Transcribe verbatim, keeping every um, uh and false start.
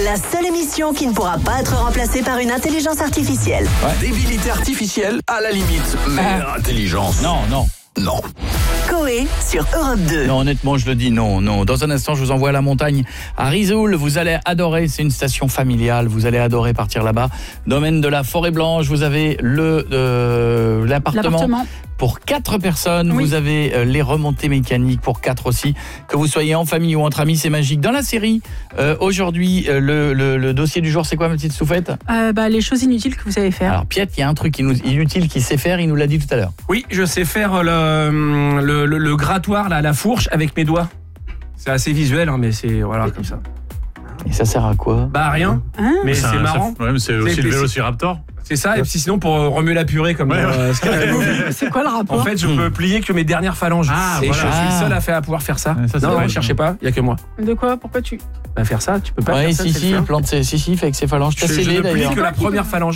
La seule émission qui ne pourra pas être remplacée par une intelligence artificielle. Ouais. Débilité artificielle, à la limite. Mais Ah. intelligence. Non, non. Non. Coé sur Europe deux. Non, honnêtement, je le dis, non, non. Dans un instant, je vous envoie à la montagne, à Risoul. Vous allez adorer, c'est une station familiale. Vous allez adorer partir là-bas. Domaine de la Forêt Blanche, vous avez le euh, l'appartement. L'appartement. Pour quatre personnes, Oui. vous avez euh, les remontées mécaniques pour quatre aussi. Que vous soyez en famille ou entre amis, c'est magique. Dans la série, euh, aujourd'hui, euh, le, le, le dossier du jour, c'est quoi, ma petite Soufette? Euh, bah, les choses inutiles que vous savez faire. Alors, Piet, il y a un truc qui nous, inutile qu'il sait faire, il nous l'a dit tout à l'heure. Oui, je sais faire le, le, le, le grattoir, là, la fourche avec mes doigts. C'est assez visuel, hein, mais c'est voilà comme ça. Et ça sert à quoi? Bah rien, Hein mais c'est un- marrant. ouais, mais c'est aussi C'est- le c'est- Vélociraptor. C'est ça, et puis sinon pour euh, remuer la purée comme Ouais, dans, euh, Scary Movie. C'est quoi le rapport? En fait, je peux plier que mes dernières phalanges. Ah, et voilà. je suis Ah. le seul à, faire, à pouvoir faire ça. Ouais, ça, c'est non, vrai. ne cherchez pas, il y a que moi. De quoi? Pourquoi tu... Bah faire ça, tu peux pas Ouais, faire ça. si, c'est le si, faire. plante ses, si, si, fait avec ses phalanges. T'as Je, je scellé ne plie d'ailleurs. que la première phalange.